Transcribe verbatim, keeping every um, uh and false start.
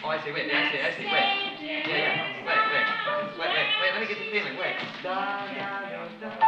I see. Wait, I see. I see. Wait. Yeah, yeah. Wait, wait, wait, wait, wait. Let me get the feeling. Wait. Da da da da.